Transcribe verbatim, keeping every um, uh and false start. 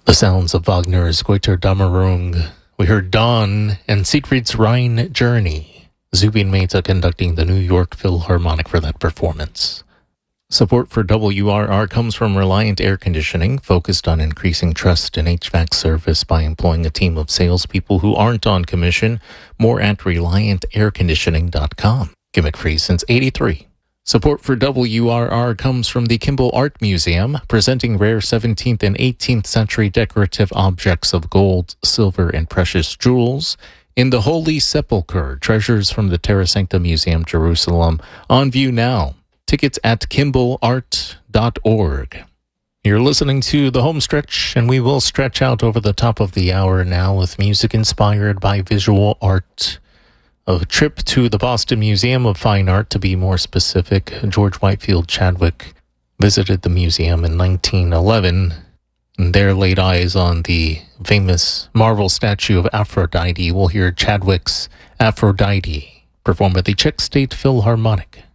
The sounds of Wagner's Goethe-Dämmerung. We heard Dawn and Siegfried's Rhine Journey. Zubin Mehta conducting the New York Philharmonic for that performance. Support for W R R comes from Reliant Air Conditioning, focused on increasing trust in H V A C service by employing a team of salespeople who aren't on commission. More at reliant air conditioning dot com. Gimmick free since eighty-three. Support for W R R comes from the Kimball Art Museum, presenting rare seventeenth and eighteenth century decorative objects of gold, silver, and precious jewels. In the Holy Sepulchre, treasures from the Terra Sancta Museum, Jerusalem, on view now. Tickets at kimball art dot org. You're listening to The Home Stretch, and we will stretch out over the top of the hour now with music inspired by visual art. A trip to the Boston Museum of Fine Art, to be more specific. George Whitefield Chadwick visited the museum in nineteen eleven, and there laid eyes on the famous marble statue of Aphrodite. We'll hear Chadwick's Aphrodite performed at the Czech State Philharmonic.